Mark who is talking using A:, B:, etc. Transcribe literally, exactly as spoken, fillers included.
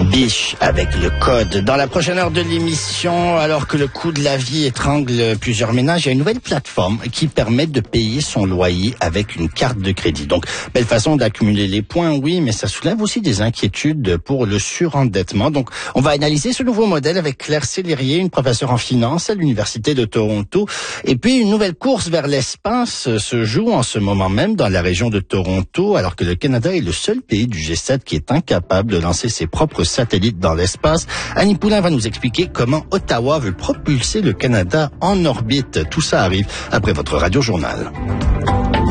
A: Biche avec le code. Dans la prochaine heure de l'émission, alors que le coût de la vie étrangle plusieurs ménages, il y a une nouvelle plateforme qui permet de payer son loyer avec une carte de crédit. Donc, belle façon d'accumuler les points, oui, mais ça soulève aussi des inquiétudes pour le surendettement. Donc, on va analyser ce nouveau modèle avec Claire Sellerier, une professeure en finance à l'Université de Toronto. Et puis, une nouvelle course vers l'espace se joue en ce moment même dans la région de Toronto, alors que le Canada est le seul pays du G sept qui est incapable de lancer ses propres satellites dans l'espace. Annie Poulain va nous expliquer comment Ottawa veut propulser le Canada en orbite. Tout ça arrive après votre Radio Journal.